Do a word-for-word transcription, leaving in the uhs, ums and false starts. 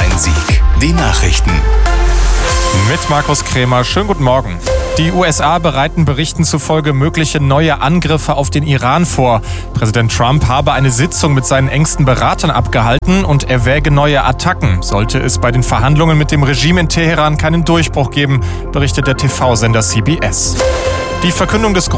Ein Sieg. Die Nachrichten. Mit Markus Krämer. Schönen guten Morgen. Die U S A bereiten Berichten zufolge mögliche neue Angriffe auf den Iran vor. Präsident Trump habe eine Sitzung mit seinen engsten Beratern abgehalten und erwäge neue Attacken, sollte es bei den Verhandlungen mit dem Regime in Teheran keinen Durchbruch geben, berichtet der T V-Sender C B S. Die Verkündung des